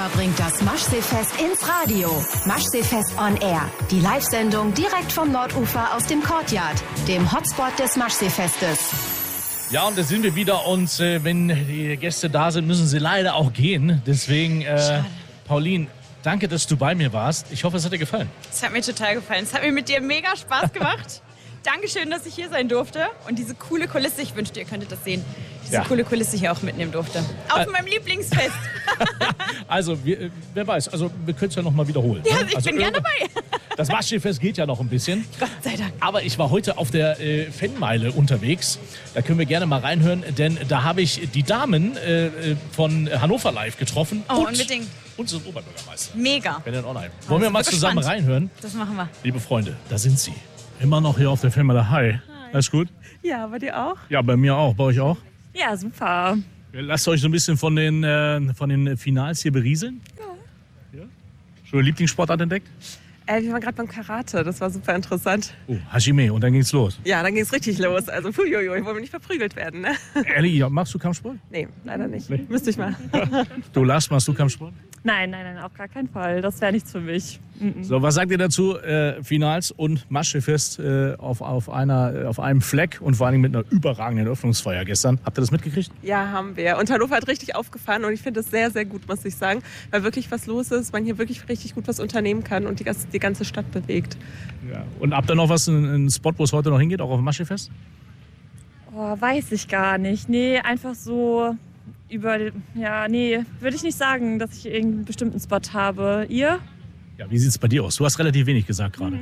Hannover bringt das Maschseefest ins Radio. Maschseefest on Air. Die Live-Sendung direkt vom Nordufer aus dem Courtyard, dem Hotspot des Maschseefestes. Ja, und da sind wir wieder. Und wenn die Gäste da sind, müssen sie leider auch gehen. Deswegen, Pauline, danke, dass du bei mir warst. Ich hoffe, es hat dir gefallen. Es hat mir total gefallen. Es hat mir mit dir mega Spaß gemacht. Dankeschön, dass ich hier sein durfte. Und diese coole Kulisse, ich wünschte, ihr könntet das sehen. Diese coole Kulisse hier auch mitnehmen durfte. Auf meinem Lieblingsfest. Also, wer weiß, also wir können es ja noch mal wiederholen. Ja, ne? ich bin gerne dabei. Das Maschseefest geht ja noch ein bisschen. Gott sei Dank. Aber ich war heute auf der Fanmeile unterwegs. Da können wir gerne mal reinhören, denn da habe ich die Damen von Hannover Live getroffen. Oh, unbedingt. Und unseren Oberbürgermeister. Mega. Bernhard Onheim. Wollen wir mal zusammen reinhören? Das machen wir. Liebe Freunde, da sind sie. Immer noch hier auf der Fanmeile. Hi. Alles gut? Ja, bei dir auch? Ja, bei mir auch. Bei euch auch? Ja, super. Lasst euch so ein bisschen von den Finals hier berieseln? Ja. Schon eine Lieblingssportart entdeckt? Wir waren gerade beim Karate, das war super interessant. Oh, Hajime, und dann ging's los. Ja, dann ging es richtig los. Also, ich wollte nicht verprügelt werden, ne? Ehrlich, machst du Kampfsport? Nee, leider nicht. Nee. Müsste ich mal. Du Lars, machst du Kampfsport? Nein, auf gar keinen Fall. Das wäre nichts für mich. So, was sagt ihr dazu? Finals und Maschseefest auf einem Fleck und vor allem mit einer überragenden Eröffnungsfeier gestern. Habt ihr das mitgekriegt? Ja, haben wir. Und Hannover hat richtig aufgefahren und ich finde das sehr, sehr gut, muss ich sagen. Weil wirklich was los ist, man hier wirklich richtig gut was unternehmen kann und die ganze Stadt bewegt. Ja. Und habt ihr noch was, einen Spot, wo es heute noch hingeht, auch auf dem Maschseefest? Oh, weiß ich gar nicht. Nee, einfach so würde ich nicht sagen, dass ich irgendeinen bestimmten Spot habe. Ihr? Ja, wie sieht es bei dir aus? Du hast relativ wenig gesagt gerade.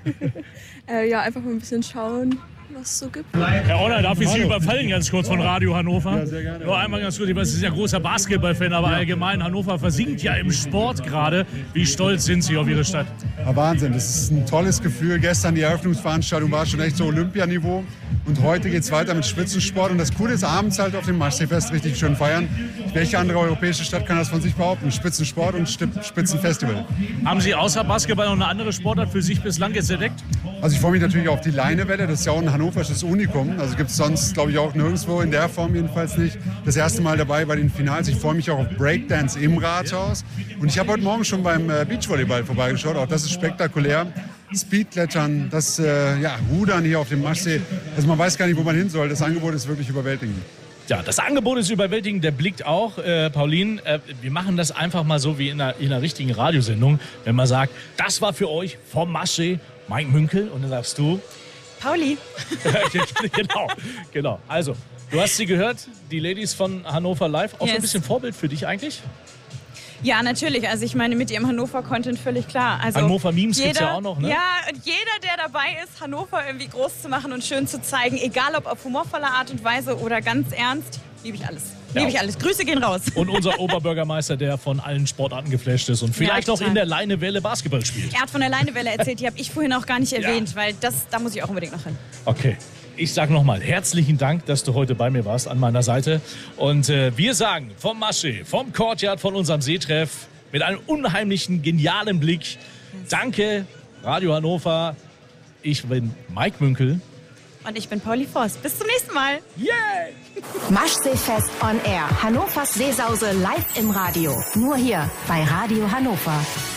Ja, einfach mal ein bisschen schauen, was es so gibt. Herr Orner, darf ich Sie überfallen ganz kurz von Radio Hannover? Ja, sehr gerne. Nur einmal ganz kurz, ich weiß, Sie sind ja großer Basketballfan, aber allgemein, Hannover versinkt ja im Sport gerade. Wie stolz sind Sie auf Ihre Stadt? Ja, Wahnsinn, das ist ein tolles Gefühl. Gestern die Eröffnungsveranstaltung war schon echt so Olympianiveau. Und heute geht es weiter mit Spitzensport. Und das Coole ist, abends halt auf dem Maschseefest richtig schön feiern. Welche andere europäische Stadt kann das von sich behaupten? Spitzensport und Spitzenfestival. Haben Sie außer Basketball noch eine andere Sportart für sich bislang jetzt entdeckt? Also ich freue mich natürlich auf die Leinewelle. Das ist ja auch ein hannoversches Unikum. Also gibt es sonst, glaube ich, auch nirgendwo in der Form jedenfalls nicht. Das erste Mal dabei bei den Finals. Ich freue mich auch auf Breakdance im Rathaus. Und ich habe heute Morgen schon beim Beachvolleyball vorbeigeschaut. Auch das ist spektakulär. Speedklettern, das Rudern hier auf dem Maschsee. Also man weiß gar nicht, wo man hin soll. Das Angebot ist wirklich überwältigend. Ja, das Angebot ist überwältigend, der blickt auch. Pauline, wir machen das einfach mal so wie in einer richtigen Radiosendung. Wenn man sagt, das war für euch vom Maschsee Mike Münkel und dann sagst du... Pauli. genau. Also, du hast sie gehört, die Ladies von Hannover Live. Auch so ein bisschen Vorbild für dich eigentlich? Ja, natürlich. Also ich meine, mit ihrem Hannover-Content völlig klar. Also Hannover-Memes gibt es ja auch noch, ne? Ja, und jeder, der dabei ist, Hannover irgendwie groß zu machen und schön zu zeigen, egal ob auf humorvolle Art und Weise oder ganz ernst, liebe ich alles. Liebe ich alles. Grüße gehen raus. Und unser Oberbürgermeister, der von allen Sportarten geflasht ist und vielleicht auch in der Leinewelle Basketball spielt. Er hat von der Leinewelle erzählt, die habe ich vorhin auch gar nicht erwähnt, weil da muss ich auch unbedingt noch hin. Okay. Ich sage nochmal herzlichen Dank, dass du heute bei mir warst, an meiner Seite. Und wir sagen vom Maschsee, vom Courtyard, von unserem Seetreff, mit einem unheimlichen, genialen Blick. Danke, Radio Hannover. Ich bin Mike Münkel. Und ich bin Pauli Voss. Bis zum nächsten Mal. Yay! Maschseefest on Air. Hannovers Seesause live im Radio. Nur hier bei Radio Hannover.